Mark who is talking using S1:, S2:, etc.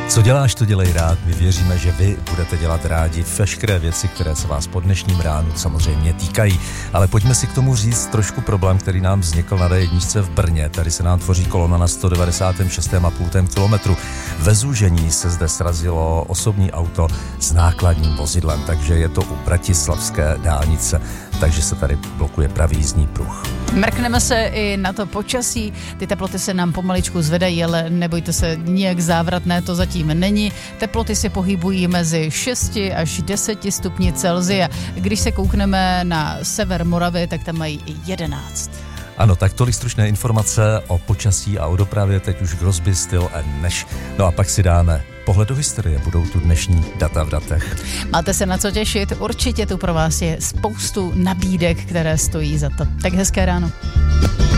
S1: Co děláš, to dělej rád. My věříme, že vy budete dělat rádi veškeré věci, které se vás po dnešním ránu samozřejmě týkají. Ale pojďme si k tomu říct trošku problém, který nám vznikl na D1 v Brně. Tady se nám tvoří kolona na 196,5 kilometru. Ve zúžení se zde srazilo osobní auto s nákladním vozidlem, takže je to u bratislavské dálnice, takže se tady blokuje pravý jízdní pruh.
S2: Mrkneme se i na to počasí, ty teploty se nám pomaličku zvedají, ale nebojte se, nijak závratné to zatím není. Teploty se pohybují mezi 6 až 10 stupni Celsia. Když se koukneme na sever Moravy, tak tam mají i 11.
S1: Ano, tak tolik stručné informace o počasí a o dopravě, teď už Crosby, Still and Nash. No a pak si dáme pohled do historie, budou tu dnešní data v datech.
S2: Máte se na co těšit, určitě tu pro vás je spoustu nabídek, které stojí za to. Tak hezké ráno.